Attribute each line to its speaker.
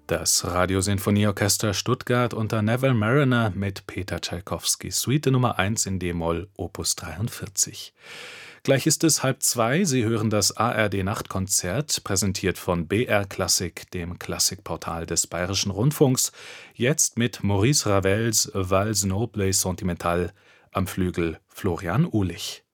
Speaker 1: Das Radiosinfonieorchester Stuttgart unter Neville Marriner mit Peter Tschaikowski, Suite Nummer 1 in d-Moll, Opus 43. Gleich ist es 1:30. Sie hören das ARD-Nachtkonzert, präsentiert von BR Klassik, dem Klassikportal des Bayerischen Rundfunks. Jetzt mit Maurice Ravels Valse noble et sentimentale, am Flügel Florian Uhlich.